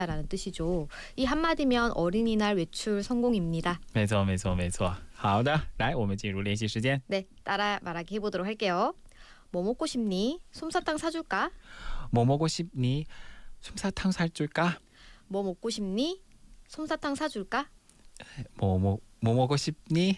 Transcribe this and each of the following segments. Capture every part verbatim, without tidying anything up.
라는 뜻이죠. 이 한마디면 어린이날 외출 성공입니다. 没错没错没错。好的，来我们进入练习时间。 네, 따라 말하기 해보도록 할게요. 뭐 먹고 싶니? 솜사탕 사줄까? 뭐 먹고 싶니? 솜사탕 사줄까? 뭐 먹고 싶니? 솜사탕 사줄까? 뭐, 뭐, 뭐 먹고 싶니?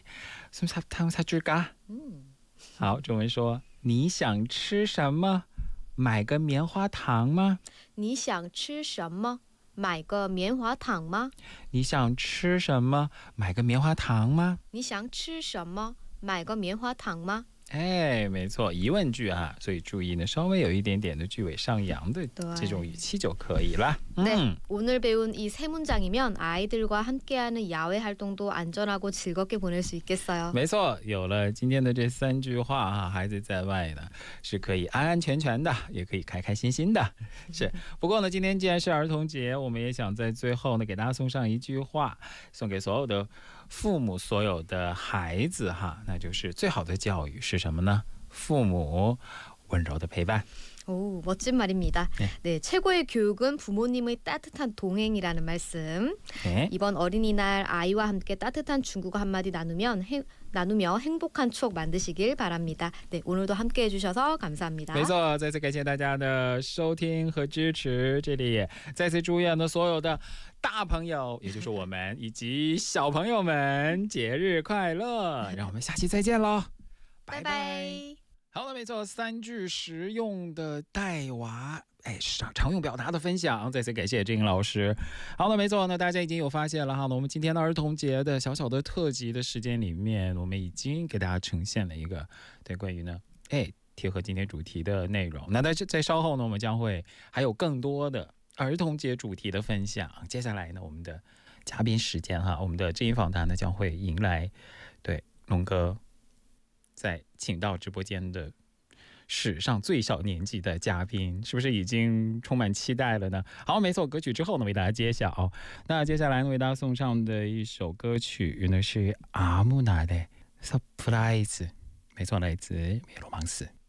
솜사탕 사줄까? 嗯好，中文说你想吃什么？买个棉花糖吗？ 你想吃什么？买个棉花糖吗？ 你想吃什么？买个棉花糖吗？ 你想吃什么？买个棉花糖吗？ 哎，没错，疑问句啊，所以注意呢，稍微有一点点的句尾上扬的这种语气就可以了。 네, 嗯， 오늘 배운 이 세 문장이면 아이들과 함께하는 야외 활동도 안전하고 즐겁게 보낼 수 있겠어요. 没错，有了今天的这三句话啊，孩子在外呢是可以安安全全的，也可以开开心心的。是，不过呢，今天既然是儿童节，我们也想在最后呢给大家送上一句话，送给所有的父母、所有的孩子哈，那就是最好的教育是什么呢？父母温柔的陪伴。 오, 멋진 말입니다. 네. 네, 최고의 교육은 부모님의 따뜻한 동행이라는 말씀. 네. 이번 어린이날 아이와 함께 따뜻한 중국어 한마디 나누면 해, 나누며 행복한 추억 만드시길 바랍니다. 네, 오늘도 함께해 주셔서 감사합니다. 没错，再次感谢大家的收听和支持。这里也再次祝愿呢所有的大朋友，也就是我们以及小朋友们节日快乐！让我们下期再见喽，拜拜。 拜拜。 好了，没错，三句实用的带娃哎常常用表达的分享，再次感谢志英老师。好了，没错，那大家已经有发现了哈，那我们今天的儿童节的小小的特辑的时间里面，我们已经给大家呈现了一个对关于呢哎贴合今天主题的内容。那在在稍后呢，我们将会还有更多的儿童节主题的分享。接下来呢，我们的嘉宾时间哈，我们的志英访谈呢将会迎来对龙哥在请到直播间的史上最小年纪的嘉宾，是不是已经充满期待了呢？好，没错，歌曲之后呢为大家揭晓。那接下来呢为大家送上的一首歌曲呢是阿木纳的 Surprise， 没错，来自梅罗芒斯。